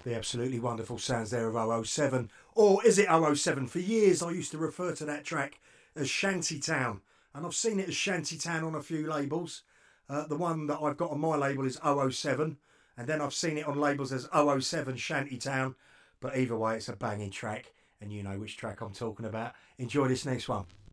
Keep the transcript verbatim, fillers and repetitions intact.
The absolutely wonderful sounds there of double oh seven. Or is it double oh seven? For years I used to refer to that track as Shantytown. And I've seen it as Shantytown on a few labels. Uh, the one that I've got on my label is double oh seven. And then I've seen it on labels as double oh seven Shantytown. But either way, it's a banging track. And you know which track I'm talking about. Enjoy this next one.